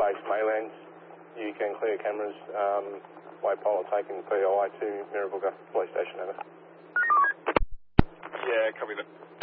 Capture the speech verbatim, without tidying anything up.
base Maylands, you can clear cameras, um, Waypola taking P O I to Mirrabooka Police Station, over. Yeah, copy that.